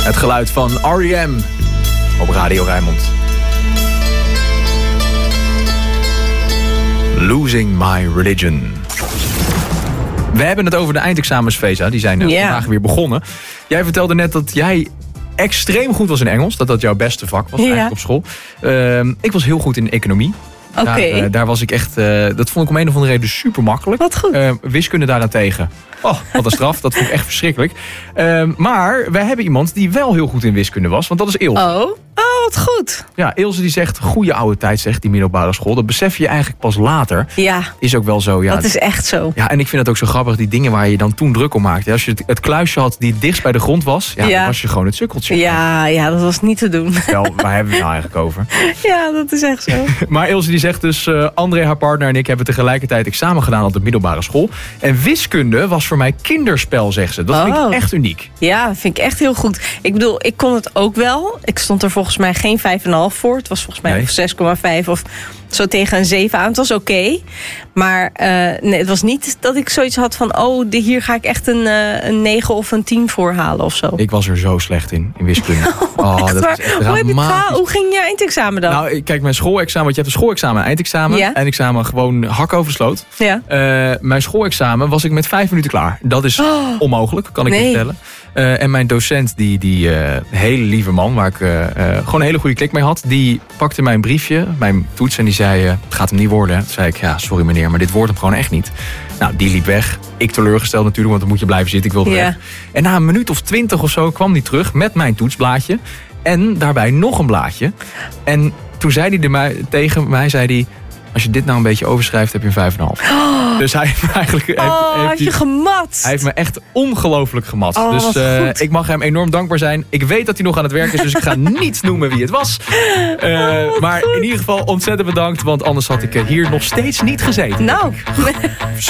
Het geluid van R.E.M. op Radio Rijnmond. Losing My Religion. We hebben het over de eindexamens, Feza. Die zijn vandaag weer begonnen. Jij vertelde net dat jij extreem goed was in Engels. Dat jouw beste vak was eigenlijk op school. Ik was heel goed in economie. Oké. Daar was ik echt... dat vond ik om een of andere reden super makkelijk. Wat goed. Wiskunde daarentegen. Oh, wat een straf. Dat vond ik echt verschrikkelijk. Maar wij hebben iemand die wel heel goed in wiskunde was. Want dat is Ilse. Oh, wat goed. Ja, Ilse die zegt, goede oude tijd zegt, die middelbare school. Dat besef je eigenlijk pas later. Ja. Is ook wel zo. Ja, dat is echt zo. Ja, en ik vind het ook zo grappig, die dingen waar je dan toen druk om maakte. Als je het kluisje had die dichtst bij de grond was, dan was je gewoon het sukkeltje. Ja, dat was niet te doen. Wel, waar hebben we het nou eigenlijk over? Ja, dat is echt zo. Maar Ilse die zegt dus, André, haar partner en ik hebben tegelijkertijd examen gedaan op de middelbare school. En wiskunde was voor mij kinderspel, zegt ze. Dat vind ik echt uniek. Ja, dat vind ik echt heel goed. Ik bedoel, ik kon het ook wel. Ik stond er volgens mij geen 5,5 voor. Het was volgens mij 6,5 of zo tegen een 7 aan. Het was oké. Maar nee, het was niet dat ik zoiets had van... hier ga ik echt een 9 of een 10 voor halen of zo. Ik was er zo slecht in wiskunde. Echt dat waar? is echt Hoe ging je eindexamen dan? Nou, kijk, mijn schoolexamen... Want je hebt een schoolexamen en eindexamen. Ja. Eindexamen gewoon hak over de sloot. Ja. Mijn schoolexamen was ik met 5 minuten klaar. Dat is onmogelijk, kan ik je vertellen. En mijn docent, die hele lieve man... waar ik gewoon een hele goede klik mee had... die pakte mijn briefje, mijn toets... en die zei, het gaat hem niet worden. Toen zei ik, ja, sorry meneer, maar dit wordt hem gewoon echt niet. Nou, die liep weg. Ik teleurgesteld natuurlijk, want dan moet je blijven zitten. Ik wilde weg. En na een minuut of 20 of zo kwam hij terug met mijn toetsblaadje. En daarbij nog een blaadje. En toen zei hij tegen mij, zei hij... Als je dit nou een beetje overschrijft, heb je een 5,5. Dus hij heeft me eigenlijk... had je gemat. Hij heeft me echt ongelooflijk gemat. Dus ik mag hem enorm dankbaar zijn. Ik weet dat hij nog aan het werk is, dus ik ga niet noemen wie het was. Maar in ieder geval ontzettend bedankt, want anders had ik hier nog steeds niet gezeten. Nou...